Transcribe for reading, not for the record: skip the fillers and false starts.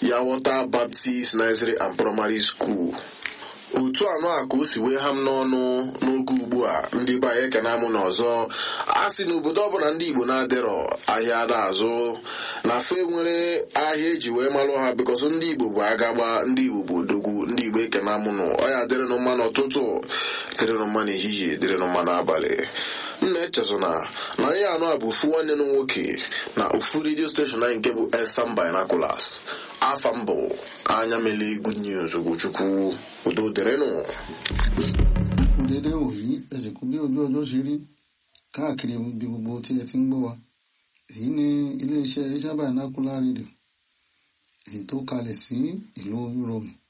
Yawota Baptist Nursery and Primary School. Otu anọ a ka o si wee ha m n'ọnụ n'oge ugbu a ndị be anyị ekene amụ n'ọzọ a sị n'obodo ọbụla ndị Igbo na-adịrọ ahịa ada azụ na fe nwere ahịa eji wee malụ ha bikọsọ ndị Igbo bụ agagba, ndị Igbo bụ odogwu, ndị Igbo ekene amụ nụ ọya dịrịnụ mma n'ụtụtụ, dịrịnụ mma n'ehihie, dịrịnụ mma n'abalị. M na-echezona na ihe anọ a bụ ofu nwanne m nwoke na ofu redio steshọn anyị nke bụ Eastern Binoculars. Afa m bụ anya mele Good News Ogochukwu. Udo dịrịnụ. Dédé wòyí ẹ̀sìnkú bí ojú ọjọ́ ṣe rí káàkiri ibi gbogbo tí ẹ ti ń gbọ́ wa. Èyí ni iléeṣẹ́ Eastern Binocular Radio èyí tó kalẹ̀ sí ìlú Rome